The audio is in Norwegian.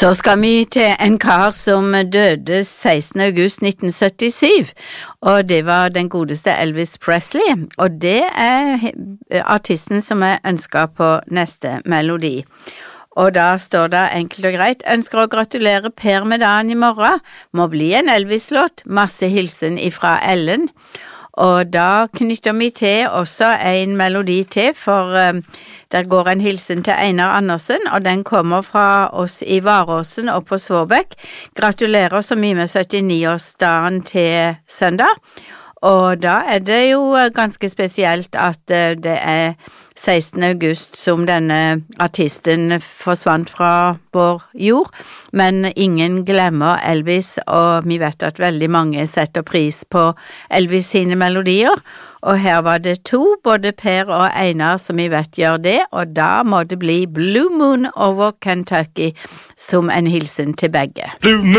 Så skal vi til en kar som døde 16. august 1977, og det var den godeste Elvis Presley, og det artisten som ønsket på neste melodi. Og da står det enkelt og greit, ønsker å gratulere Per med dagen i morgen, må bli en Elvis-låt, masse hilsen ifra Ellen. Og da knytter vi til også en melodi til, for der går en hilsen til Einar Andersen, og den kommer fra oss i Varåsen og på Svåbæk. Gratulerer så mye med 79-årsdagen til søndag. Og da det jo ganske spesielt at det 16. august som denne artisten forsvant fra vår jord, men ingen glemmer Elvis, og vi vet at veldig mange setter pris på Elvis sine melodier, og her var det to, både Per og Einar, som vi vet gjør det, og da må det bli Blue Moon over Kentucky som en hilsen til begge. Blue Moon